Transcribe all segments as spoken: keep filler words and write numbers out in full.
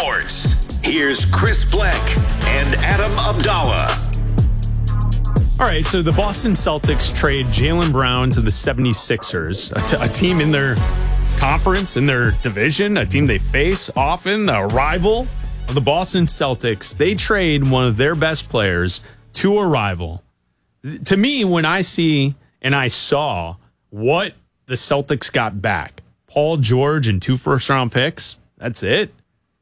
Sports. Here's Chris Bleck and Adam Abdallah. All right, so the Boston Celtics trade Jaylen Brown to the seventy-sixers, a, t- a team in their conference, in their division, a team they face often, a rival of the Boston Celtics. They trade one of their best players to a rival. To me, when I see and I saw what the Celtics got back, Paul George and two first-round picks, that's it.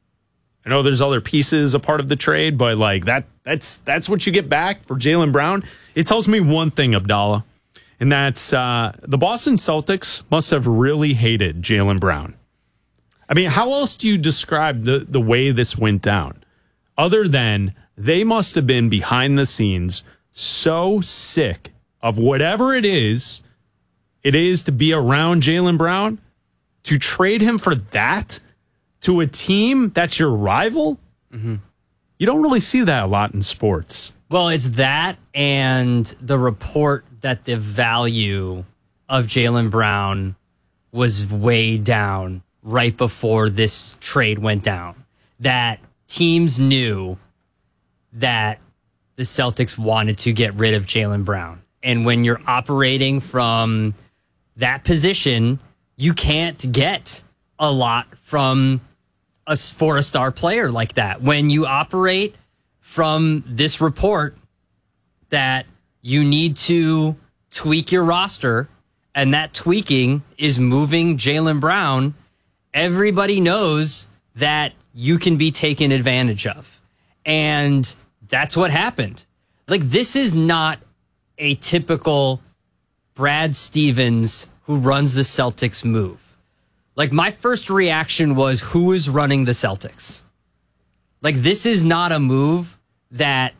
I know there's other pieces a part of the trade, but like that that's that's what you get back for Jaylen Brown. It tells me one thing, Abdallah, and that's uh, the Boston Celtics must have really hated Jaylen Brown. I mean, how else do you describe the, the way this went down? Other than they must have been behind the scenes so sick of whatever it is, it is to be around Jaylen Brown, to trade him for that, to a team that's your rival? Mm-hmm. You don't really see that a lot in sports. Well, it's that and the report that the value of Jaylen Brown was way down right before this trade went down. That teams knew that the Celtics wanted to get rid of Jaylen Brown. And when you're operating from that position, you can't get a lot from a, for a star player like that. When you operate from this report that you need to tweak your roster, and that tweaking is moving Jaylen Brown, everybody knows that you can be taken advantage of. And that's what happened. Like, this is not a typical Brad Stevens who runs the Celtics move. Like, my first reaction was, who is running the Celtics? Like, this is not a move that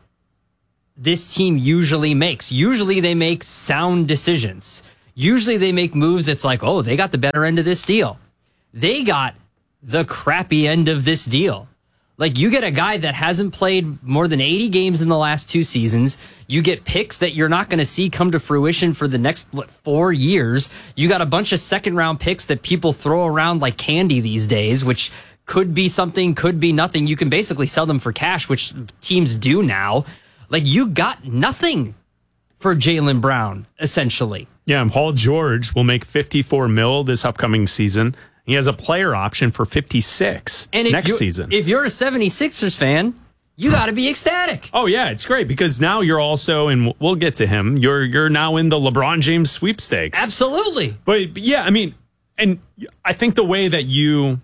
this team usually makes. Usually they make sound decisions. Usually they make moves that's like, oh, they got the better end of this deal. They got the crappy end of this deal. Like, you get a guy that hasn't played more than eighty games in the last two seasons. You get picks that you're not going to see come to fruition for the next what, four years. You got a bunch of second-round picks that people throw around like candy these days, which could be something, could be nothing. You can basically sell them for cash, which teams do now. Like, you got nothing for Jaylen Brown, essentially. Yeah, and Paul George will make fifty-four mil this upcoming season. He has a player option for fifty-six and if next season. If you're a seventy-sixers fan, you got to be ecstatic. Oh, yeah, it's great because now you're also, and we'll get to him, you're you're now in the LeBron James sweepstakes. Absolutely. But, yeah, I mean, and I think the way that you,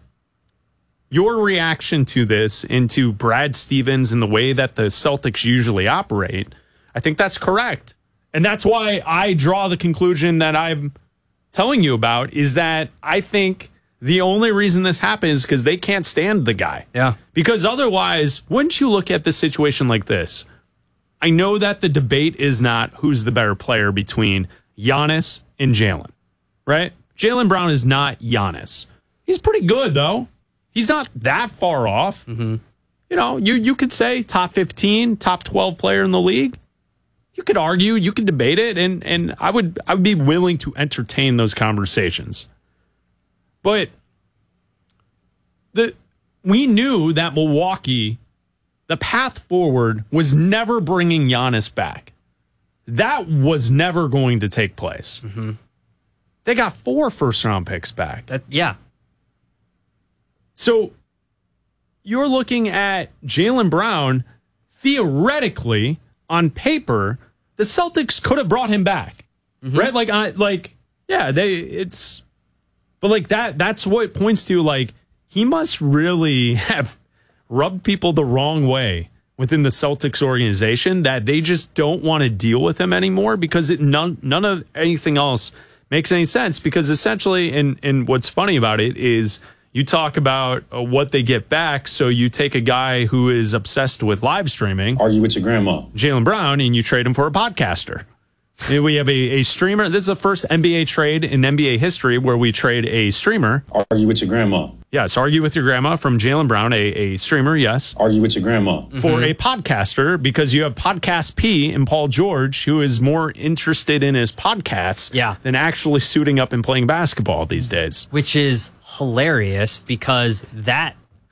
your reaction to this, into Brad Stevens and the way that the Celtics usually operate, I think that's correct. And that's why I draw the conclusion that I'm telling you about, is that I think the only reason this happened is because they can't stand the guy. Yeah. Because otherwise, wouldn't you look at the situation like this? I know that the debate is not who's the better player between Giannis and Jaylen, right? Jaylen Brown is not Giannis. He's pretty good, though. He's not that far off. Mm-hmm. You know, you, you could say top fifteen, top twelve player in the league. You could argue, you could debate it, and and I would I would be willing to entertain those conversations. But the we knew that Milwaukee, the path forward was never bringing Giannis back. That was never going to take place. Mm-hmm. They got four first-round picks back. That, yeah. So you're looking at Jaylen Brown, theoretically, on paper, the Celtics could have brought him back, mm-hmm. right? Like, I like, yeah, they it's, but like that. That's what it points to. Like, he must really have rubbed people the wrong way within the Celtics organization, that they just don't want to deal with him anymore because it none none of anything else makes any sense. Because essentially, and and what's funny about it is, you talk about uh, what they get back. So you take a guy who is obsessed with live streaming, argue with your grandma, Jaylen Brown, and you trade him for a podcaster. And we have a, a streamer. This is the first N B A trade in N B A history where we trade a streamer. Argue with your grandma. Yes, argue with your grandma from Jaylen Brown, a, a streamer, yes. Argue with your grandma. For mm-hmm. a podcaster, because you have Podcast P and Paul George, who is more interested in his podcasts yeah. than actually suiting up and playing basketball these days. Which is hilarious, because that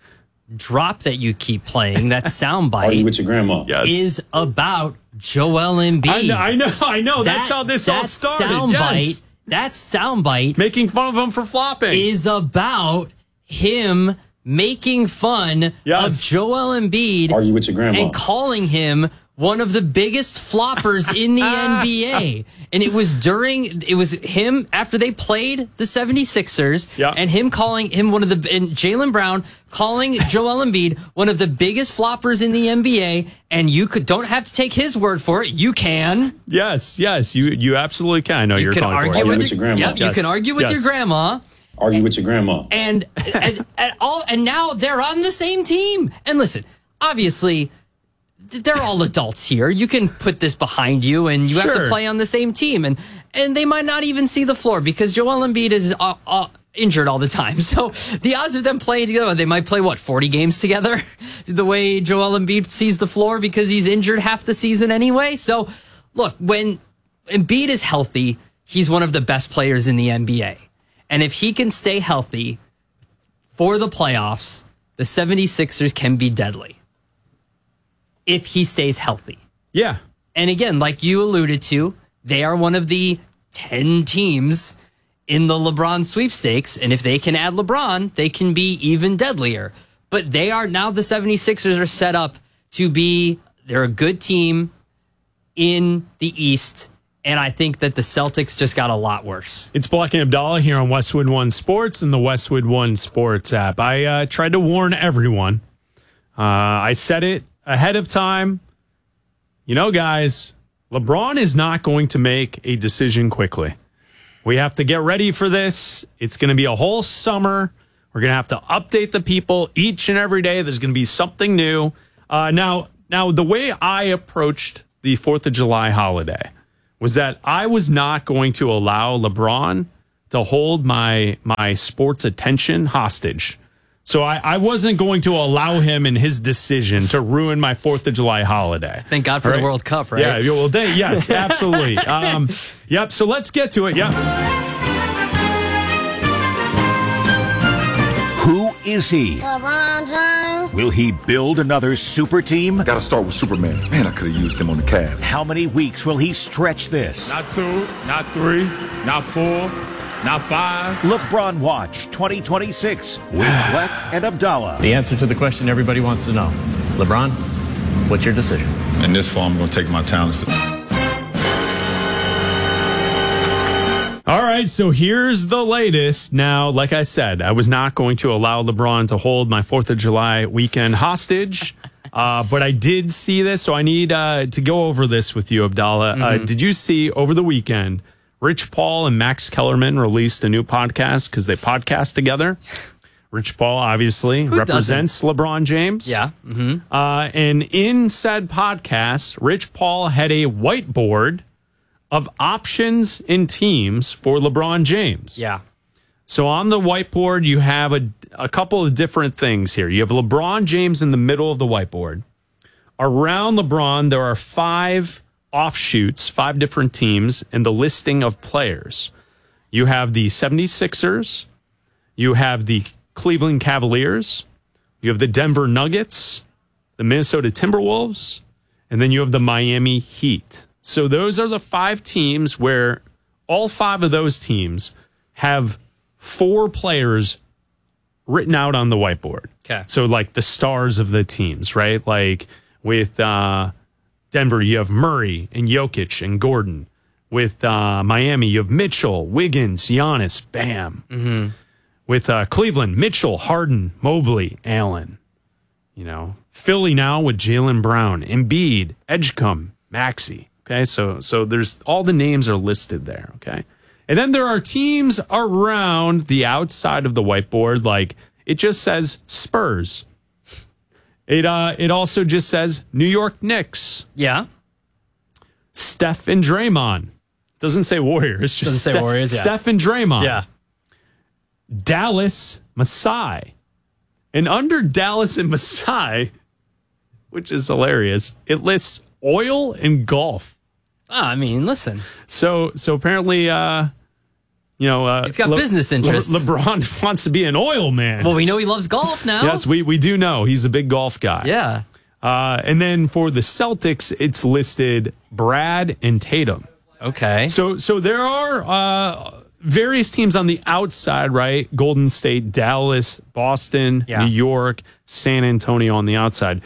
drop that you keep playing, that Are you soundbite, with your grandma? Yes. is about Joel Embiid. I know, I know, I know. That- That's how this that all started. Soundbite, Yes. That soundbite Making fun of him for flopping. is about him making fun Yes. of Joel Embiid Are you with your grandma? and calling him one of the biggest floppers in the N B A. And it was during, it was him after they played the seventy-sixers Yeah. and him calling him one of the, and Jaylen Brown calling Joel Embiid one of the biggest floppers in the N B A. And you could, don't have to take his word for it. You can. Yes, yes, you you absolutely can. I know You you're can calling argue for it. Are you with, with your grandma? Yep, you Yes. can argue with Yes. your grandma. Are you with your grandma? And, and, and all and now they're on the same team. And listen, obviously they're all adults here. You can put this behind you, and you have to Sure. play on the same team. And and they might not even see the floor because Joel Embiid is uh, uh, injured all the time. So the odds of them playing together, they might play what forty games together. The way Joel Embiid sees the floor because he's injured half the season anyway. So look, when Embiid is healthy, he's one of the best players in the N B A. And if he can stay healthy for the playoffs, the seventy-sixers can be deadly if he stays healthy. Yeah. And again, like you alluded to, they are one of the ten teams in the LeBron sweepstakes. And if they can add LeBron, they can be even deadlier. But they are now, the seventy-sixers are set up to be, they're a good team in the East. And I think that the Celtics just got a lot worse. It's Black and Abdallah here on Westwood One Sports and the Westwood One Sports app. I uh, tried to warn everyone. Uh, I said it ahead of time. You know, guys, LeBron is not going to make a decision quickly. We have to get ready for this. It's going to be a whole summer. We're going to have to update the people each and every day. There's going to be something new. Uh, now, now, the way I approached the fourth of July holiday was that I was not going to allow LeBron to hold my my sports attention hostage. So I, I wasn't going to allow him in his decision to ruin my fourth of July holiday. Thank God for All the World Cup, right? Yeah, well, they, yes, absolutely. um, yep, so let's get to it. Yep. Who is he? LeBron James. Will he build another super team? Got to start with Superman. Man, I could have used him on the Cavs. How many weeks will he stretch this? Not two, not three, not four, not five. LeBron Watch twenty twenty-six with Black and Abdallah. The answer to the question everybody wants to know. LeBron, what's your decision? In this fall, I'm going to take my talents to... All right, so here's the latest. Now, like I said, I was not going to allow LeBron to hold my fourth of July weekend hostage, uh, but I did see this, so I need uh, to go over this with you, Abdallah. Mm-hmm. Uh, did you see over the weekend, Rich Paul and Max Kellerman released a new podcast because they podcast together? Rich Paul obviously Who represents LeBron James. Yeah. Mm-hmm. Uh, and in said podcast, Rich Paul had a whiteboard of options and teams for LeBron James. Yeah. So on the whiteboard, you have a, a couple of different things here. You have LeBron James in the middle of the whiteboard. Around LeBron, there are five offshoots, five different teams in the listing of players. You have the seventy-sixers. You have the Cleveland Cavaliers. You have the Denver Nuggets, the Minnesota Timberwolves, and then you have the Miami Heat. So those are the five teams where all five of those teams have four players written out on the whiteboard. Okay. So like the stars of the teams, right? Like with uh, Denver, you have Murray and Jokic and Gordon. With uh, Miami, you have Mitchell, Wiggins, Giannis, Bam. Mm-hmm. With uh, Cleveland, Mitchell, Harden, Mobley, Allen. You know, Philly now with Jaylen Brown, Embiid, Edgecombe, Maxey. Okay, so so there's all the names are listed there. Okay, and then there are teams around the outside of the whiteboard, like it just says Spurs. It uh it also just says New York Knicks, Yeah. Steph and Draymond. Doesn't say Warriors. It's just Doesn't say Steph- Warriors, yeah. Steph and Draymond. Yeah. Dallas, Masai. And under Dallas and Masai, which is hilarious, it lists oil and golf. Ah, I mean, listen. So so apparently uh, You know, uh, he's got Le- business interests. Le- LeBron wants to be an oil man. Well, we know he loves golf now. Yes, we, we do know. He's a big golf guy. Yeah. Uh, and then for the Celtics, it's listed Brad and Tatum. Okay. So so there are uh, various teams on the outside, right? Golden State, Dallas, Boston, Yeah. New York, San Antonio on the outside.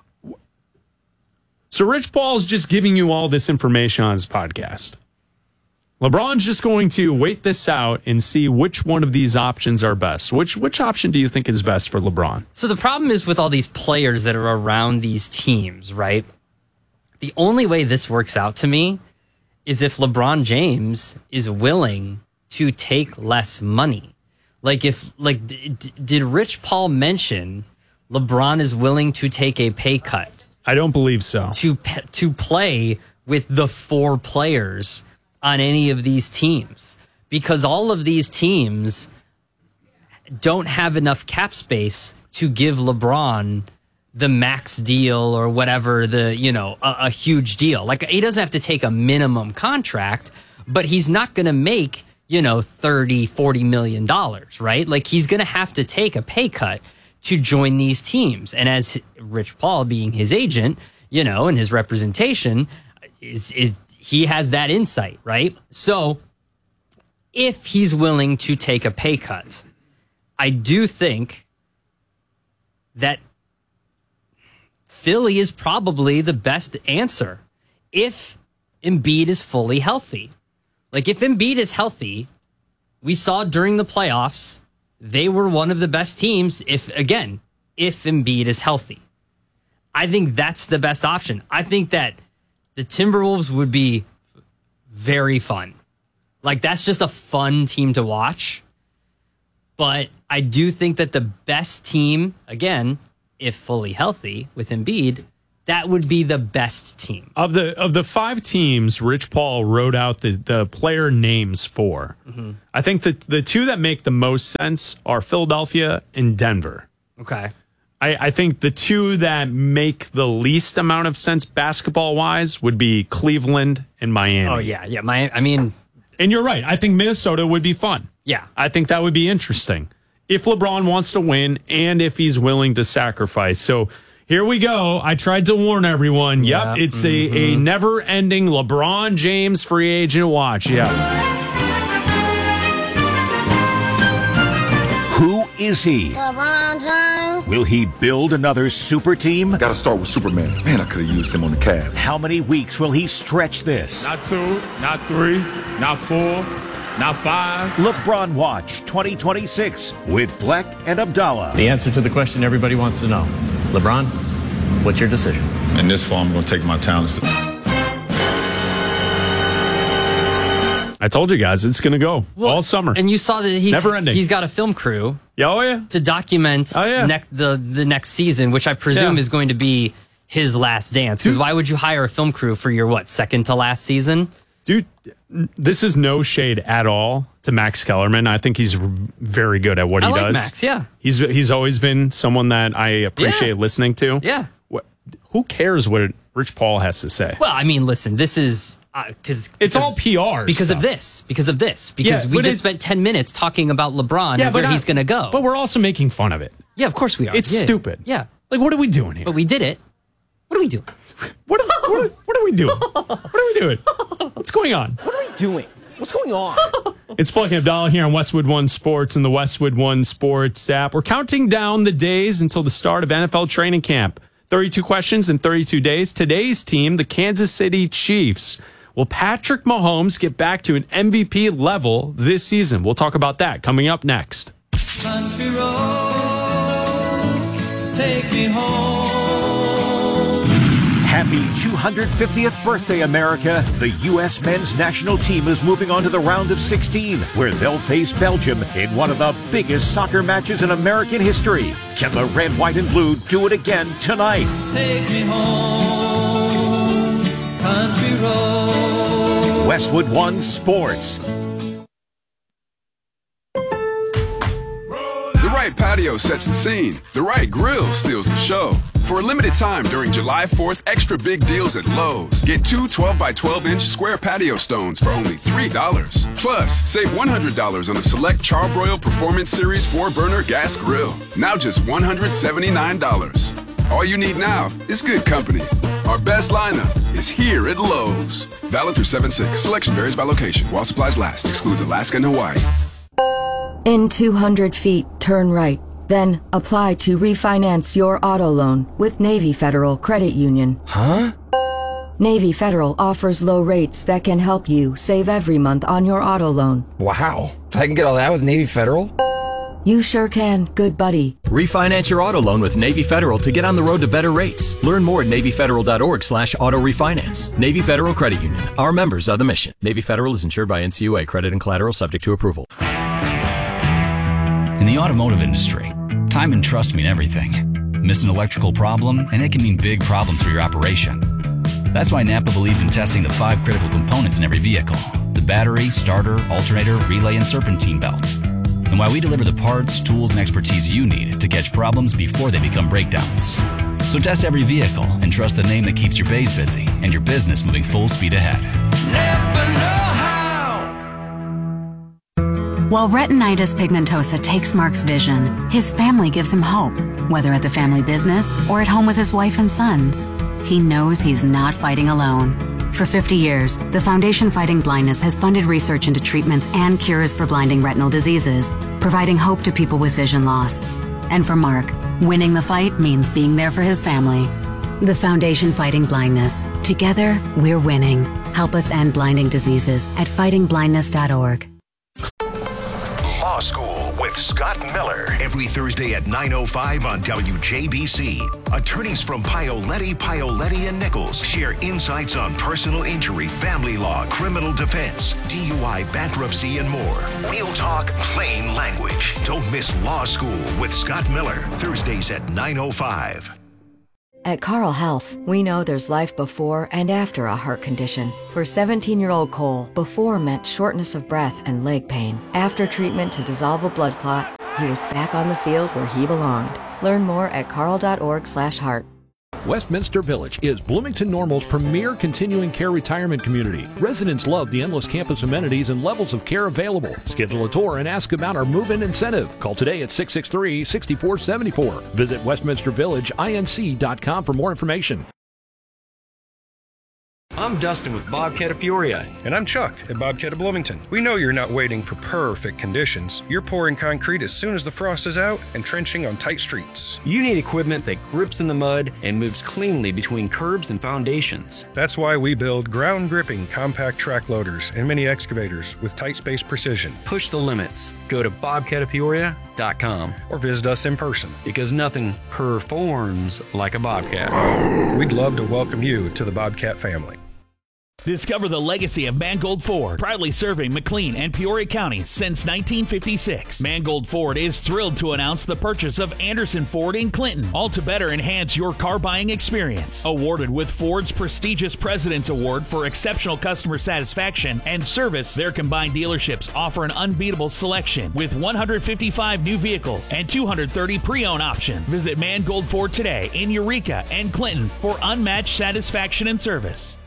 So Rich Paul's just giving you all this information on his podcast. LeBron's just going to wait this out and see which one of these options are best. Which which option do you think is best for LeBron? So the problem is with all these players that are around these teams, right? The only way this works out to me is if LeBron James is willing to take less money. Like if like d- d- did Rich Paul mention LeBron is willing to take a pay cut? I don't believe so. To to play with the four players on any of these teams, because all of these teams don't have enough cap space to give LeBron the max deal or whatever, the, you know, a, a huge deal. Like, he doesn't have to take a minimum contract, but he's not going to make, you know, thirty, forty million dollars, right? Like, he's going to have to take a pay cut to join these teams. And as Rich Paul being his agent, you know, and his representation is, is he has that insight, right? So if he's willing to take a pay cut, I do think that Philly is probably the best answer if Embiid is fully healthy. Like, if Embiid is healthy, we saw during the playoffs, they were one of the best teams if, again, if Embiid is healthy. I think that's the best option. I think that the Timberwolves would be very fun. Like, that's just a fun team to watch. But I do think that the best team, again, if fully healthy with Embiid, that would be the best team. Of the of the five teams Rich Paul wrote out the, the player names for, mm-hmm. I think that the two that make the most sense are Philadelphia and Denver. Okay. I, I think the two that make the least amount of sense basketball-wise would be Cleveland and Miami. Oh, yeah. Yeah. My, I mean... And you're right. I think Minnesota would be fun. Yeah. I think that would be interesting if LeBron wants to win and if he's willing to sacrifice. So here we go. I tried to warn everyone. Yep, yeah. it's mm-hmm. a, a never-ending LeBron James free agent watch. Yeah. Who is he? LeBron James. Will he build another super team? Gotta start with Superman. Man, I could have used him on the Cavs. How many weeks will he stretch this? Not two, not three, not four, not five. LeBron Watch twenty twenty-six with Black and Abdallah. The answer to the question everybody wants to know. LeBron, what's your decision? In this fall, I'm going to take my talents to... I told you guys it's going to go well, all summer. And you saw that he's, never ending. He's got a film crew. Yeah, oh, yeah. To document oh, yeah. next, the, the next season, which I presume yeah. is going to be his last dance. Because why would you hire a film crew for your, what, second to last season? Dude, this is no shade at all to Max Kellerman. I think he's very good at what I he like does. Max, yeah. He's he's always been someone that I appreciate yeah. listening to. Yeah. What, who cares what Rich Paul has to say? Well, I mean, listen, this is... Because uh, it's all P R because stuff. of this, because of this, because yeah, we just it, spent ten minutes talking about LeBron yeah, and where not, he's going to go. But we're also making fun of it. Yeah, of course we are. It's yeah. stupid. Yeah, like what are we doing here? But we did it. What are we doing? What are, what, what are we doing? What are we doing? What's going on? What are we doing? What's going on? It's Black and Abdallah here on Westwood One Sports and the Westwood One Sports app. We're counting down the days until the start of N F L training camp. thirty-two questions in thirty-two days. Today's team, the Kansas City Chiefs. Will Patrick Mahomes get back to an M V P level this season? We'll talk about that coming up next. Country roads, take me home. Happy two hundred fiftieth birthday, America. The U S men's national team is moving on to the round of sixteen, where they'll face Belgium in one of the biggest soccer matches in American history. Can the red, white, and blue do it again tonight? Take me home, country roads. Westwood One Sports. The right patio sets the scene. The right grill steals the show. For a limited time during July fourth, extra big deals at Lowe's. Get two twelve by twelve inch square patio stones for only three dollars. Plus, save one hundred dollars on a select Charbroil Performance Series four burner gas grill. Now just one hundred seventy-nine dollars. All you need now is good company. Our best lineup is here at Lowe's. Valid through seven six. Selection varies by location. While supplies last. Excludes Alaska and Hawaii. In two hundred feet, turn right. Then apply to refinance your auto loan with Navy Federal Credit Union. Huh? Navy Federal offers low rates that can help you save every month on your auto loan. Wow. I can get all that with Navy Federal? You sure can, good buddy. Refinance your auto loan with Navy Federal to get on the road to better rates. Learn more at NavyFederal.org slash auto refinance. Navy Federal Credit Union. Our members are the mission. Navy Federal is insured by N C U A. Credit and collateral subject to approval. In the automotive industry, time and trust mean everything. Miss an electrical problem, and it can mean big problems for your operation. That's why Napa believes in testing the five critical components in every vehicle: the battery, starter, alternator, relay, and serpentine belt. And why we deliver the parts, tools, and expertise you need to catch problems before they become breakdowns. So test every vehicle and trust the name that keeps your bays busy and your business moving full speed ahead. Never know how. While retinitis pigmentosa takes Mark's vision, his family gives him hope, whether at the family business or at home with his wife and sons. He knows he's not fighting alone. For fifty years, the Foundation Fighting Blindness has funded research into treatments and cures for blinding retinal diseases, providing hope to people with vision loss. And for Mark, winning the fight means being there for his family. The Foundation Fighting Blindness. Together, we're winning. Help us end blinding diseases at fighting blindness dot org. Law School with Scott Miller. Every Thursday at nine oh five on W J B C. Attorneys from Paoletti, Paoletti and Nichols share insights on personal injury, family law, criminal defense, D U I, bankruptcy, and more. Real talk, plain language. Don't miss Law School with Scott Miller. Thursdays at nine oh five. At Carle Health, we know there's life before and after a heart condition. For seventeen-year-old Cole, before meant shortness of breath and leg pain. After treatment to dissolve a blood clot, he was back on the field where he belonged. Learn more at carle.org slash heart. Westminster Village is Bloomington Normal's premier continuing care retirement community. Residents love the endless campus amenities and levels of care available. Schedule a tour and ask about our move-in incentive. Call today at six six three, six four seven four. Visit westminster village inc dot com for more information. I'm Dustin with Bobcat of Peoria. And I'm Chuck at Bobcat of Bloomington. We know you're not waiting for perfect conditions. You're pouring concrete as soon as the frost is out and trenching on tight streets. You need equipment that grips in the mud and moves cleanly between curbs and foundations. That's why we build ground-gripping compact track loaders and mini excavators with tight space precision. Push the limits. Go to bobcat of peoria dot com or visit us in person. Because nothing performs like a Bobcat. We'd love to welcome you to the Bobcat family. Discover the legacy of Mangold Ford, proudly serving McLean and Peoria County since nineteen fifty-six. Mangold Ford is thrilled to announce the purchase of Anderson Ford in Clinton, all to better enhance your car buying experience. Awarded with Ford's prestigious President's Award for exceptional customer satisfaction and service, their combined dealerships offer an unbeatable selection with one hundred fifty-five new vehicles and two hundred thirty pre-owned options. Visit Mangold Ford today in Eureka and Clinton for unmatched satisfaction and service.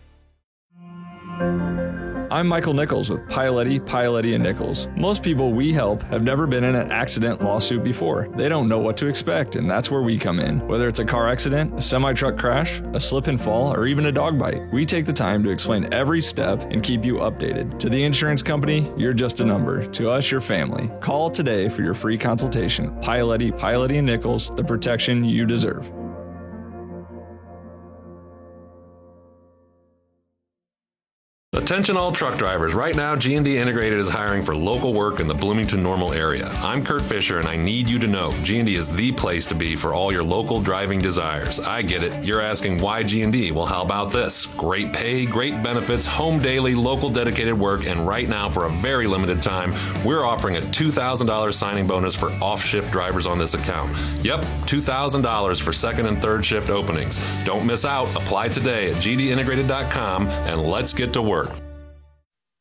I'm Michael Nichols with Paoletti, Paoletti and Nichols. Most people we help have never been in an accident lawsuit before. They don't know what to expect, and that's where we come in. Whether it's a car accident, a semi-truck crash, a slip and fall, or even a dog bite, we take the time to explain every step and keep you updated. To the insurance company, you're just a number. To us, your family. Call today for your free consultation. Paoletti, Paoletti and Nichols, the protection you deserve. Attention all truck drivers. Right now, G and D Integrated is hiring for local work in the Bloomington Normal area. I'm Kurt Fisher, and I need you to know G and D is the place to be for all your local driving desires. I get it. You're asking why G and D? Well, how about this? Great pay, great benefits, home daily, local dedicated work, and right now, for a very limited time, we're offering a two thousand dollars signing bonus for off-shift drivers on this account. Yep, two thousand dollars for second and third shift openings. Don't miss out. Apply today at G D integrated dot com, and let's get to work.